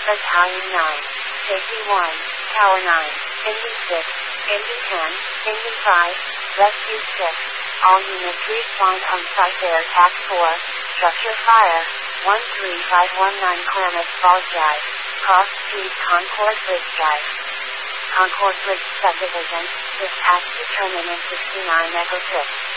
Battalion 9, Safety 1, Tower 9, Engine 6, Engine 10, Engine 5, Rescue 6. All units respond on site there. Task 4, Structure Fire, 13519 Klamath Falls Drive, Cross Street, Concord Bridge Drive. Concord Bridge Subdivision, dispatch to terminus 69 Echo 6.